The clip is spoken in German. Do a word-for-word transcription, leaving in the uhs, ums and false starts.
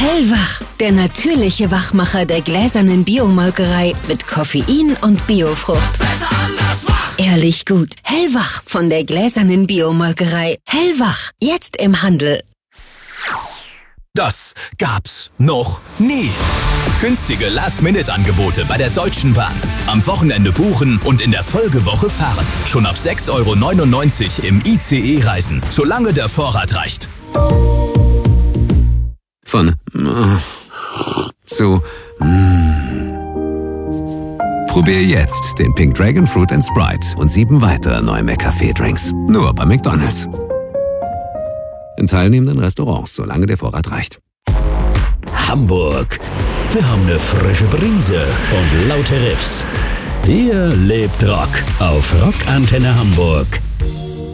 Hellwach, der natürliche Wachmacher der gläsernen Biomolkerei mit Koffein und Biofrucht. Besser anders wach. Ehrlich gut. Hellwach von der gläsernen Biomolkerei. Hellwach, jetzt im Handel. Das gab's noch nie. Günstige Last-Minute-Angebote bei der Deutschen Bahn. Am Wochenende buchen und in der Folgewoche fahren. Schon ab sechs Euro neunundneunzig im I C E-Reisen, solange der Vorrat reicht. Von äh, zu mm. Probier jetzt den Pink Dragon Fruit and Sprite und sieben weitere neue McCafé-Drinks. Nur bei McDonald's. In teilnehmenden Restaurants, solange der Vorrat reicht. Hamburg. Wir haben eine frische Brise und laute Riffs. Hier lebt Rock auf Rockantenne Hamburg.